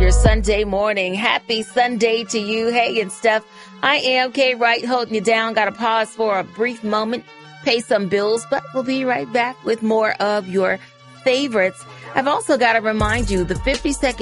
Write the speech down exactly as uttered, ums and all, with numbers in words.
your Sunday morning. Happy Sunday to you. Hey, and Steph, I am Kay Wright holding you down. Got to pause for a brief moment, pay some bills, but we'll be right back with more of your favorites. I've also got to remind you the fifty second